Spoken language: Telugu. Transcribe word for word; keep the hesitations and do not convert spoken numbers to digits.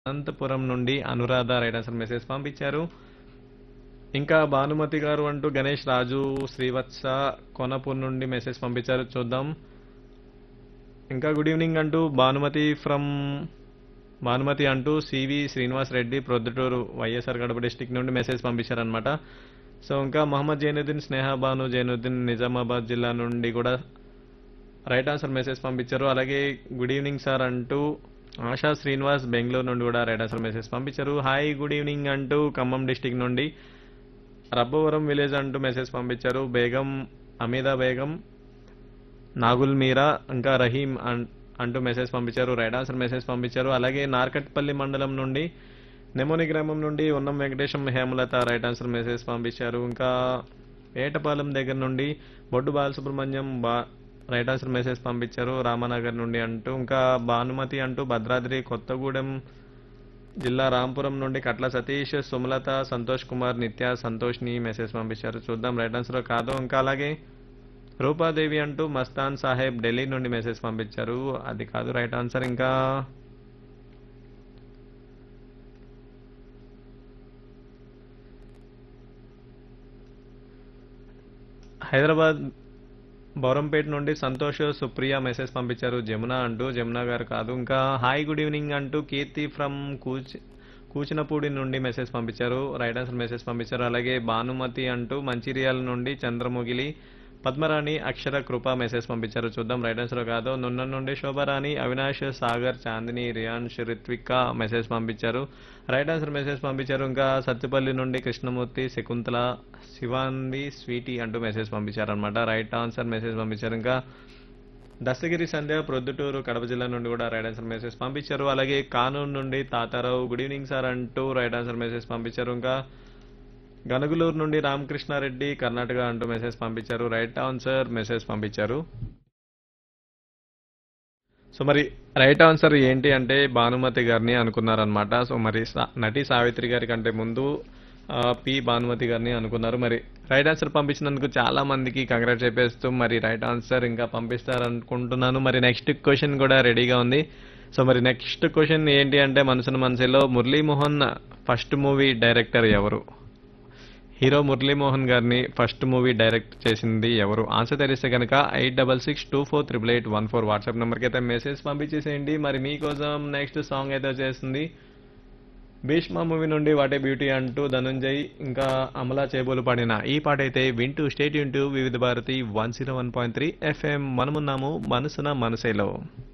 అనంతపురం నుండి అనురాధ రైట్ ఆన్సర్ మెసేజ్ పంపించారు. ఇంకా భానుమతి గారు అంటూ గణేష్ రాజు శ్రీవత్స కొనపూర్ నుండి మెసేజ్ పంపించారు. చూద్దాం. ఇంకా గుడ్ ఈవినింగ్ అంటూ భానుమతి ఫ్రమ్ భానుమతి అంటూ సివి శ్రీనివాస్ రెడ్డి ప్రొద్దుటూరు వైఎస్ఆర్ కడప డిస్టిక్ నుండి మెసేజ్ పంపించారనమాట. సో ఇంకా మహమ్మద్ జైనుద్దీన్ స్నేహ బాను జైనుద్దీన్ నిజామాబాద్ జిల్లా నుండి కూడా రైట్ ఆన్సర్ మెసేజ్ పంపించారు. అలాగే గుడ్ ఈవినింగ్ సార్ అంటూ ఆశా శ్రీనివాస్ బెంగళూరు నుండి కూడా రైట్ ఆన్సర్ మెసేజ్ పంపించారు. హాయ్ గుడ్ ఈవినింగ్ అంటూ ఖమ్మం డిస్టిక్ నుండి రబ్బవరం విలేజ్ అంటూ మెసేజ్ పంపించారు. బేగం అమీదా బేగం నాగుల్ మీరా ఇంకా రహీం అన్- అంటూ మెసేజ్ పంపించారు. రైట్ ఆన్సర్ మెసేజ్ పంపించారు. అలాగే నార్కట్పల్లి మండలం నుండి నెమోని గ్రామం నుండి ఉన్నం Venkatesham Hemalatha right answer message పంపించారు. ఇంకా ఏటపాలెం దగ్గర నుండి బొడ్డు బాలసుబ్రహ్మణ్యం బా రైట్ ఆన్సర్ మెసేజ్ పంపించారు రామానగర్ నుండి అంటూ. ఇంకా భానుమతి అంటూ భద్రాద్రి కొత్తగూడెం జిల్లా రాంపురం నుండి కట్ల సతీష్ సుమలత సంతోష్ కుమార్ నిత్య సంతోష్ని మెసేజ్ పంపించారు. చూద్దాం రైట్ ఆన్సర్ కాదు. ఇంకా అలాగే రూపాదేవి అంటూ మస్తాన్ సాహెబ్ ఢిల్లీ నుండి మెసేజ్ పంపించారు. అది కాదు రైట్ ఆన్సర్. ఇంకా హైదరాబాద్ బౌరంపేట నుండి సంతోష్ సుప్రియ మెసేజ్ పంపించారు. జమున అంటూ జమున గారు కాదు. ఇంకా హాయ్ గుడ్ ఈవినింగ్ అంటూ కీర్తి ఫ్రమ్ కూచ్ కూచినపూడి నుండి మెసేజ్ పంపించారు. రైట్ ఆన్సర్ మెసేజ్ పంపించారు. అలాగే భానుమతి అంటూ మంచిర్యాల నుండి చంద్రముగిలి పద్మరాణి అక్షర కృప మెసేజ్ పంపించారు. చూద్దాం రైట్ ఆన్సర్ కాదు. నున్న నుండి శోభారాణి అవినాష్ సాగర్ చాందిని రియాన్ష్ రిత్విక మెసేజ్ పంపించారు. రైట్ ఆన్సర్ మెసేజ్ పంపించారు. ఇంకా సత్తుపల్లి నుండి కృష్ణమూర్తి శకుంతల శివాంది స్వీటీ అంటూ మెసేజ్ పంపించారు అనమాట. రైట్ ఆన్సర్ మెసేజ్ పంపించారు. ఇంకా దస్తగిరి సంధ్య ప్రొద్దుటూరు కడప జిల్లా నుండి కూడా రైట్ ఆన్సర్ మెసేజ్ పంపించారు. అలాగే కానూన్ నుండి తాతారావు గుడ్ ఈవినింగ్ సార్ అంటూ రైట్ ఆన్సర్ మెసేజ్ పంపించారు. ఇంకా గనుగులూరు నుండి రామకృష్ణారెడ్డి కర్ణాటక అంటూ మెసేజ్ పంపించారు. రైట్ ఆన్సర్ మెసేజ్ పంపించారు. సో మరి రైట్ ఆన్సర్ ఏంటి అంటే భానుమతి గారిని అనుకున్నారనమాట. సో మరి సా- నటి సావిత్రి గారి కంటే ముందు ఆ, పి భానుమతి గారిని అనుకున్నారు. మరి రైట్ ఆన్సర్ పంపించినందుకు చాలా మందికి కంగ్రాట్ చెప్పేస్తూ మరి రైట్ ఆన్సర్ ఇంకా పంపిస్తారనుకుంటున్నాను. మరి నెక్స్ట్ క్వశ్చన్ కూడా రెడీగా ఉంది. సో మరి నెక్స్ట్ క్వశ్చన్ ఏంటి అంటే మనసున మనసులో మురళీమోహన్ ఫస్ట్ మూవీ డైరెక్టర్ ఎవరు? హీరో మురళీమోహన్ గారిని ఫస్ట్ మూవీ డైరెక్ట్ చేసింది ఎవరు? ఆన్సర్ తెలిస్తే కనుక eight double six two four triple eight one four WhatsApp నెంబర్కి అయితే మెసేజ్ పంపించేసేయండి. మరి మీకోసం నెక్స్ట్ సాంగ్ అయితే వచ్చేస్తుంది భీష్మ మూవీ నుండి వాటే బ్యూటీ అంటూ ధనుంజయ్ ఇంకా అమలా చేబోలు పాడిన ఈ పాట అయితే వింటూ స్టేట్ యూన్ వివిధ Bharati one zero one point three FM మనమున్నాము మనసున మనసేలో.